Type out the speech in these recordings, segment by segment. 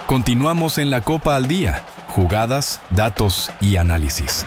Continuamos en la Copa al Día. Jugadas, datos y análisis.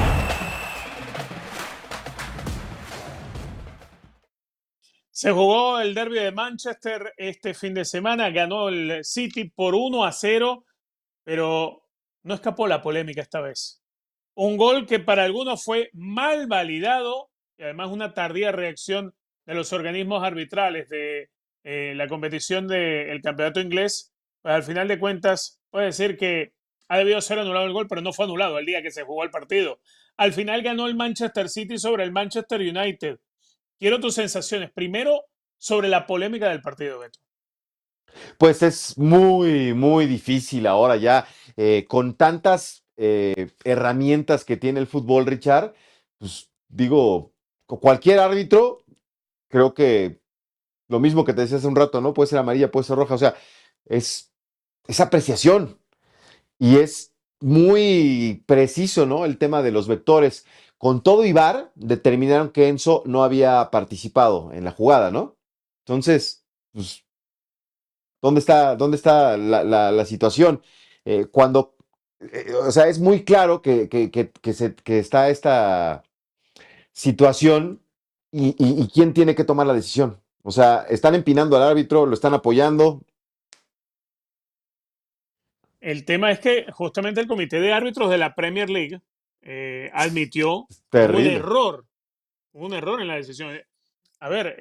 Se jugó el derbi de Manchester este fin de semana, ganó el City por 1-0, pero no escapó la polémica esta vez. Un gol que para algunos fue mal validado y además una tardía reacción de los organismos arbitrales de la competición del campeonato inglés. Pues al final de cuentas puede decir que ha debido ser anulado el gol, pero no fue anulado el día que se jugó el partido. Al final ganó el Manchester City sobre el Manchester United. Quiero tus sensaciones. Primero, sobre la polémica del partido, Beto. Pues es muy, muy difícil ahora ya, con tantas herramientas que tiene el fútbol, Richard, pues digo, cualquier árbitro, creo que lo mismo que te decía hace un rato, ¿no? Puede ser amarilla, puede ser roja, o sea, es, es apreciación y es muy preciso, ¿no? El tema de los vectores. Con todo y VAR, determinaron que Enzo no había participado en la jugada, ¿no? Entonces, pues dónde está la situación? Cuando, o sea, es muy claro que está esta situación y quién tiene que tomar la decisión. O sea, están empinando al árbitro, lo están apoyando. El tema es que justamente el comité de árbitros de la Premier League admitió que Terrible. hubo un error en la decisión. A ver,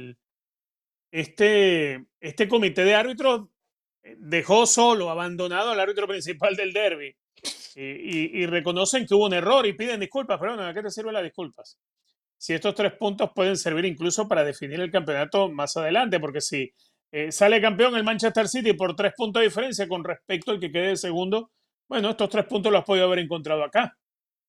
este comité de árbitros dejó solo, abandonado al árbitro principal del derby y reconocen que hubo un error y piden disculpas, pero bueno, ¿a qué te sirven las disculpas? Si estos 3 puntos pueden servir incluso para definir el campeonato más adelante, porque si sale campeón el Manchester City por 3 puntos de diferencia con respecto al que quede de segundo, bueno, estos 3 puntos los has podido haber encontrado acá.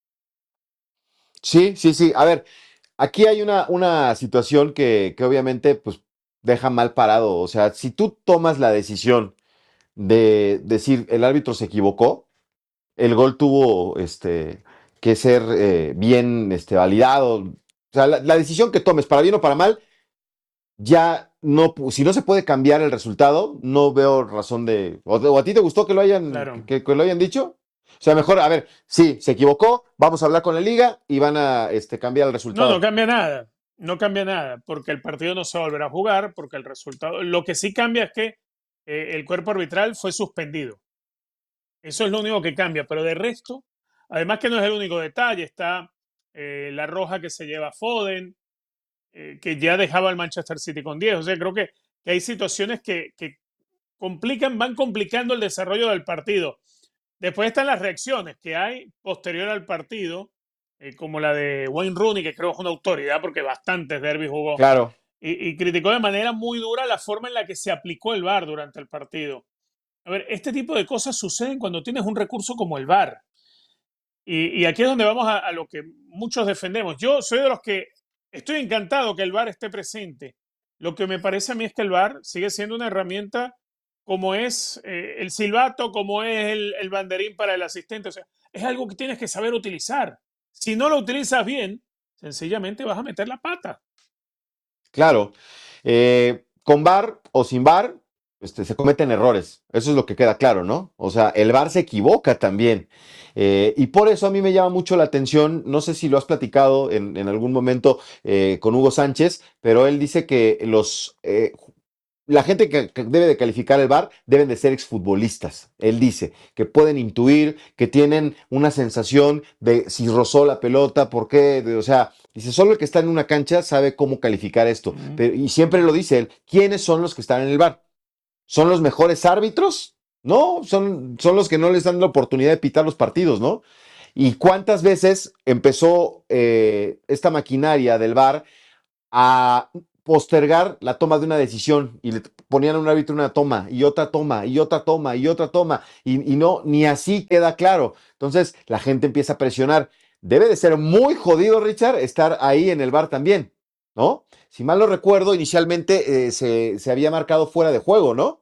Sí, sí, sí. A ver, aquí hay una situación que obviamente pues deja mal parado. O sea, si tú tomas la decisión de decir el árbitro se equivocó, el gol tuvo que ser bien validado. O sea, la decisión que tomes, para bien o para mal, ya no, si no se puede cambiar el resultado, no veo razón de. O a ti te gustó que lo hayan, Claro. que lo hayan dicho. O sea, mejor, a ver, sí, se equivocó, vamos a hablar con la liga y van a cambiar el No, no resultado. cambia nada. No cambia nada, porque el partido no se volverá a jugar, porque el resultado. Lo que sí cambia es que el cuerpo arbitral fue suspendido. Eso es lo único que cambia, pero de resto, además que no es el único detalle, está la roja que se lleva Foden, que ya dejaba al Manchester City con 10. O sea, creo que hay situaciones que van complicando el desarrollo del partido. Después están las reacciones que hay posterior al partido, como la de Wayne Rooney, que creo es una autoridad porque bastantes derbis jugó, Claro. y criticó de manera muy dura la forma en la que se aplicó el VAR durante el partido. A ver, este tipo de cosas suceden cuando tienes un recurso como el VAR. Y aquí es donde vamos a lo que muchos defendemos. Yo soy de los que estoy encantado que el VAR esté presente. Lo que me parece a mí es que el VAR sigue siendo una herramienta como es el silbato, como es el banderín para el asistente. O sea, es algo que tienes que saber utilizar. Si no lo utilizas bien, sencillamente vas a meter la pata. Claro. Con VAR o sin VAR, se cometen errores. Eso es lo que queda claro, ¿no? O sea, el VAR se equivoca también. Y por eso a mí me llama mucho la atención, no sé si lo has platicado en algún momento con Hugo Sánchez, pero él dice que la gente que debe de calificar el VAR deben de ser exfutbolistas. Él dice que pueden intuir, que tienen una sensación de si rozó la pelota, por qué, o sea, dice, solo el que está en una cancha sabe cómo calificar esto. Mm. Pero, y siempre lo dice él, ¿quiénes son los que están en el VAR? ¿Son los mejores árbitros? No, son los que no les dan la oportunidad de pitar los partidos, ¿no? ¿Y cuántas veces empezó esta maquinaria del VAR a postergar la toma de una decisión y le ponían a un árbitro una toma y otra toma y otra toma y otra toma y no, ni así queda claro? Entonces la gente empieza a presionar. Debe de ser muy jodido, Richard, estar ahí en el bar también, ¿no? Si mal no recuerdo, inicialmente se había marcado fuera de juego, ¿no?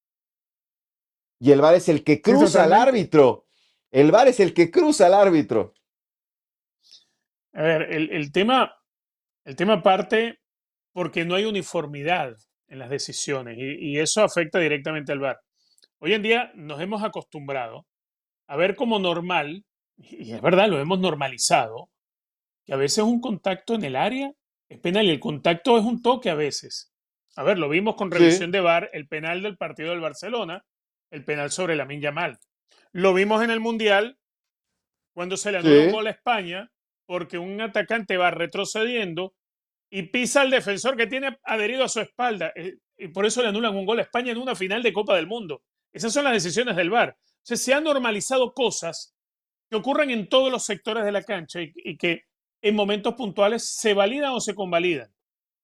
Y el bar es el que Sí, cruza al totalmente. árbitro. El bar es el que cruza al árbitro. A ver, el tema parte porque no hay uniformidad en las decisiones y eso afecta directamente al VAR. Hoy en día nos hemos acostumbrado a ver como normal, y es verdad, lo hemos normalizado, que a veces un contacto en el área es penal y el contacto es un toque a veces. A ver, lo vimos con Sí, revisión de VAR, el penal del partido del Barcelona, el penal sobre Lamine Yamal. Lo vimos en el Mundial cuando se le anula un sí. gol a España porque un atacante va retrocediendo y pisa al defensor que tiene adherido a su espalda. Y por eso le anulan un gol a España en una final de Copa del Mundo. Esas son las decisiones del VAR. O sea, se han normalizado cosas que ocurren en todos los sectores de la cancha y que en momentos puntuales se validan o se convalidan,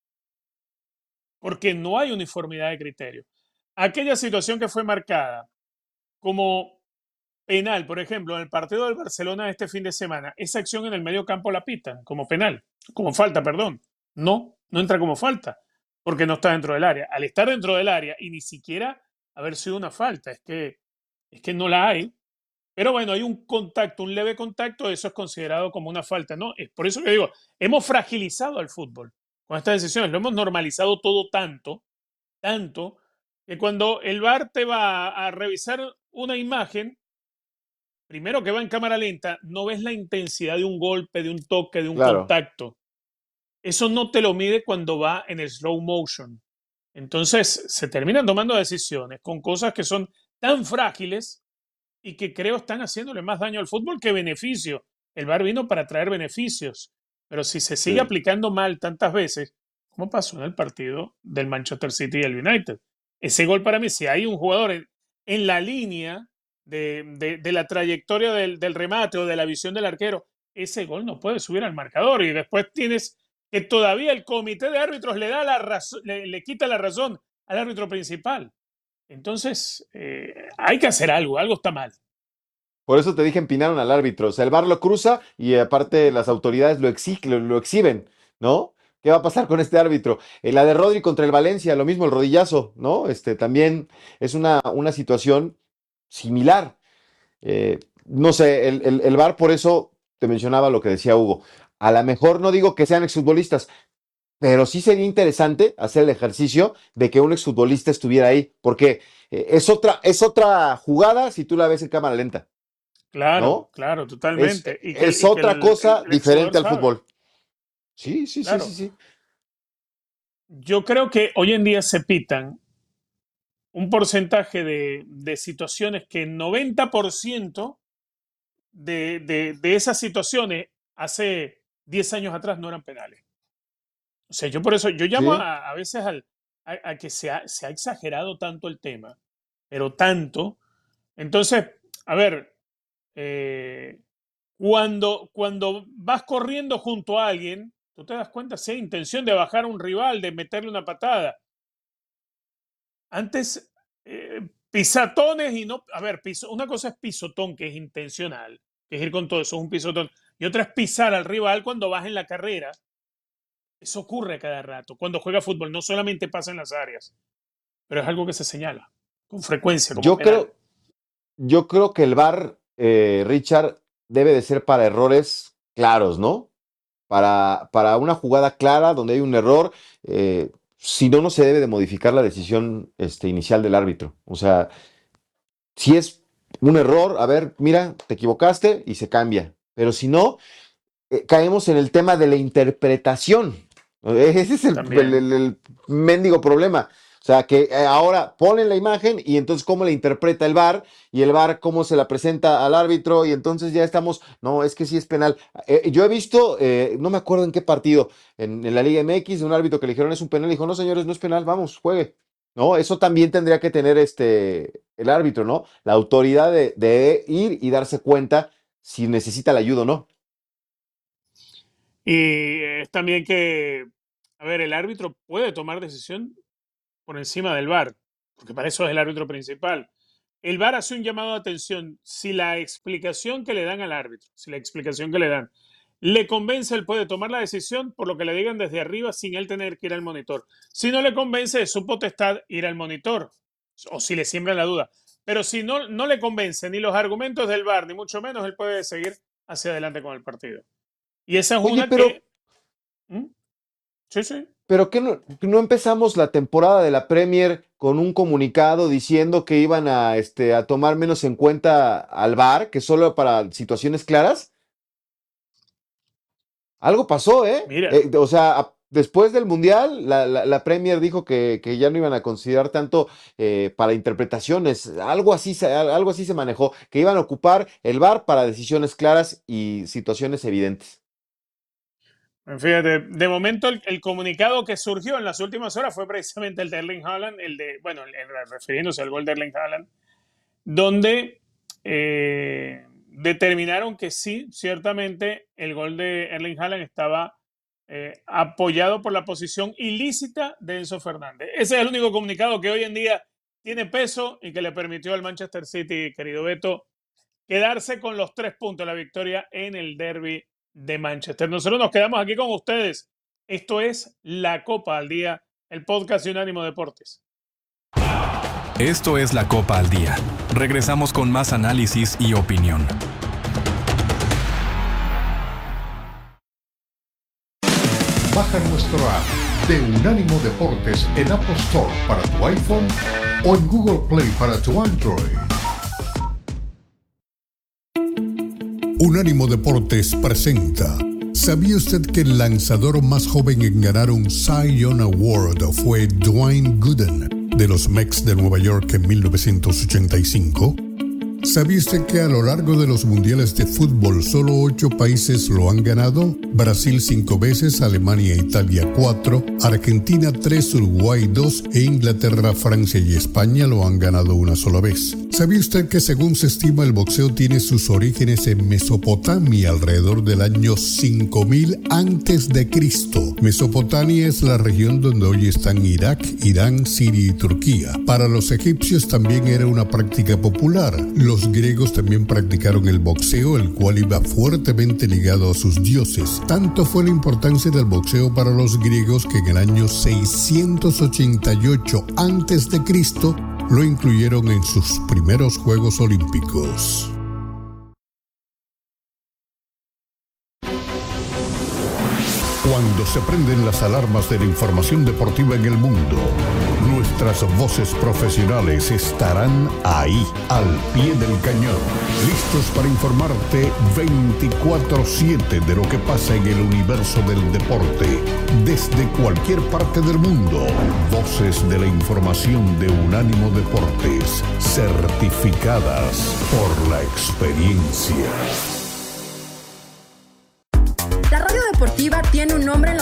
porque no hay uniformidad de criterio. Aquella situación que fue marcada como penal, por ejemplo, en el partido del Barcelona este fin de semana, esa acción en el medio campo la pitan como penal, como falta, perdón. No, no entra como falta, porque no está dentro del área. Al estar dentro del área y ni siquiera haber sido una falta, es que no la hay. Pero bueno, hay un contacto, un leve contacto, eso es considerado como una falta, ¿no? Es por eso que digo, hemos fragilizado al fútbol con estas decisiones, lo hemos normalizado todo tanto, tanto, que cuando el VAR te va a revisar una imagen, primero que va en cámara lenta, no ves la intensidad de un golpe, de un toque, de un Claro. contacto. Eso no te lo mide cuando va en el slow motion. Entonces se terminan tomando decisiones con cosas que son tan frágiles y que creo están haciéndole más daño al fútbol que beneficio. El VAR vino para traer beneficios, pero si se sigue Sí. aplicando mal tantas veces, como pasó en el partido del Manchester City y el United. Ese gol para mí, si hay un jugador en la línea de la trayectoria del remate o de la visión del arquero, ese gol no puede subir al marcador y después tienes que todavía el comité de árbitros le da la razón, le quita la razón al árbitro principal. Entonces, hay que hacer algo, algo está mal. Por eso te dije empinaron al árbitro. O sea, el VAR lo cruza y aparte las autoridades lo exhiben, ¿no? ¿Qué va a pasar con este árbitro? La de Rodri contra el Valencia, lo mismo, el rodillazo, ¿no? También es una situación similar. No sé, el VAR, por eso te mencionaba lo que decía Hugo. A lo mejor no digo que sean exfutbolistas, pero sí sería interesante hacer el ejercicio de que un exfutbolista estuviera ahí, porque es otra jugada si tú la ves en cámara lenta, Claro, ¿no? claro, Es, totalmente. Y que, es y que otra cosa el exjugador diferente al sabe, fútbol. Sí, sí, sí, sí, claro. sí. Yo creo que hoy en día se pitan un porcentaje de situaciones que el 90% de esas situaciones hace 10 años atrás no eran penales. O sea, yo por eso, yo llamo Sí. a veces a que se ha exagerado tanto el tema, pero tanto. Entonces, a ver, eh, cuando vas corriendo junto a alguien, tú te das cuenta si hay intención de bajar a un rival, de meterle una patada. Antes, pisatones y no. A ver, una cosa es pisotón, que es intencional, que es ir con todo eso, es un pisotón. Y otra es pisar al rival cuando vas en la carrera. Eso ocurre a cada rato. Cuando juega fútbol, no solamente pasa en las áreas, pero es algo que se señala con frecuencia como Yo penal. creo, yo creo que el VAR, Richard, debe de ser para errores claros, ¿no? Para una jugada clara donde hay un error, si no, no se debe de modificar la decisión inicial del árbitro. O sea, si es un error, a ver, mira, te equivocaste y se cambia. Pero si no, caemos en el tema de la interpretación. Ese es También. el mendigo problema. O sea, que ahora ponen la imagen y entonces cómo la interpreta el VAR y el VAR cómo se la presenta al árbitro y entonces ya estamos, no, es que sí es penal. Yo he visto, no me acuerdo en qué partido, en la Liga MX, de un árbitro que le dijeron es un penal y dijo, no señores, no es penal, vamos, juegue. No, eso también tendría que tener el árbitro, ¿no? La autoridad de ir y darse cuenta si necesita la ayuda o no. Y es también que, a ver, el árbitro puede tomar decisión por encima del VAR, porque para eso es el árbitro principal. El VAR hace un llamado de atención. Si la explicación que le dan al árbitro, si la explicación que le dan le convence, él puede tomar la decisión por lo que le digan desde arriba sin él tener que ir al monitor. Si no le convence, es su potestad ir al monitor, o si le siembra la duda. Pero si no le convence ni los argumentos del VAR, ni mucho menos, él puede seguir hacia adelante con el partido. Y esa es Oye, una pero que. ¿Mm? Sí, sí. Pero que no empezamos la temporada de la Premier con un comunicado diciendo que iban a tomar menos en cuenta al VAR, que solo para situaciones claras. Algo pasó, ¿eh? Mira, O sea, después del Mundial, la Premier dijo que ya no iban a considerar tanto para interpretaciones. Algo así se manejó, que iban a ocupar el VAR para decisiones claras y situaciones evidentes. fíjate, de momento el comunicado que surgió en las últimas horas fue precisamente el de Erling Haaland, refiriéndose al gol de Erling Haaland, donde determinaron que sí, ciertamente el gol de Erling Haaland estaba apoyado por la posición ilícita de Enzo Fernández. Ese es el único comunicado que hoy en día tiene peso y que le permitió al Manchester City, querido Beto, quedarse con los 3 puntos de la victoria en el derbi de Manchester. Nosotros nos quedamos aquí con ustedes. Esto es La Copa al Día, el podcast de Unánimo Deportes. Esto es La Copa al Día. Regresamos con más análisis y opinión. Baja nuestro app de Unánimo Deportes en Apple Store para tu iPhone o en Google Play para tu Android. Unánimo Deportes presenta. ¿Sabía usted que el lanzador más joven en ganar un Cy Young Award fue Dwayne Gooden de los Mets de Nueva York en 1985? ¿Sabía usted que a lo largo de los mundiales de fútbol solo 8 países lo han ganado? Brasil 5 veces, Alemania e Italia 4, Argentina 3, Uruguay 2 e Inglaterra, Francia y España lo han ganado una sola vez. ¿Sabía usted que según se estima el boxeo tiene sus orígenes en Mesopotamia alrededor del año 5000 a.C.? Mesopotamia es la región donde hoy están Irak, Irán, Siria y Turquía. Para los egipcios también era una práctica popular. Los griegos también practicaron el boxeo, el cual iba fuertemente ligado a sus dioses. Tanto fue la importancia del boxeo para los griegos que en el año 688 a.C. lo incluyeron en sus primeros Juegos Olímpicos. Cuando se prenden las alarmas de la información deportiva en el mundo, nuestras voces profesionales estarán ahí, al pie del cañón, listos para informarte 24/7 de lo que pasa en el universo del deporte, desde cualquier parte del mundo. Voces de la información de Unánimo Deportes, certificadas por la experiencia. La radio deportiva tiene un nombre en